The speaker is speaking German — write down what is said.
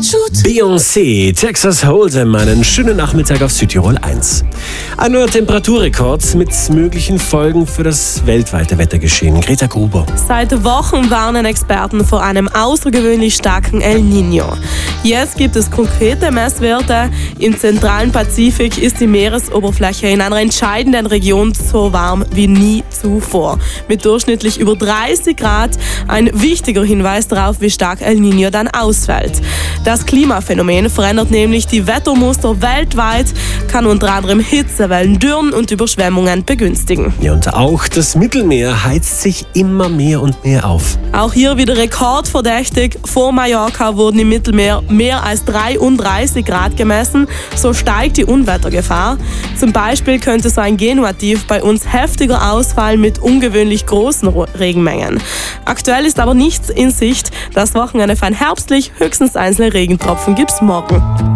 Beyoncé, Texas Hold'em, einen schönen Nachmittag auf Südtirol 1. Ein neuer Temperaturrekord mit möglichen Folgen für das weltweite Wettergeschehen. Greta Gruber. Seit Wochen warnen Experten vor einem außergewöhnlich starken El Niño. Jetzt gibt es konkrete Messwerte. Im zentralen Pazifik ist die Meeresoberfläche in einer entscheidenden Region so warm wie nie zuvor. Mit durchschnittlich über 30 Grad. Ein wichtiger Hinweis darauf, wie stark El Niño dann ausfällt. Das Klimaphänomen verändert nämlich die Wettermuster weltweit, kann unter anderem Hitzewellen, Dürren und Überschwemmungen begünstigen. Ja, und auch das Mittelmeer heizt sich immer mehr und mehr auf. Auch hier wieder rekordverdächtig. Vor Mallorca wurden im Mittelmeer mehr als 33 Grad gemessen. So steigt die Unwettergefahr. Zum Beispiel könnte so ein Genua-Tief bei uns heftiger ausfallen mit ungewöhnlich großen Regenmengen. Aktuell ist aber nichts in Sicht. Das Wochenende fein herbstlich, höchstens einzelne Regentropfen gibt's morgen.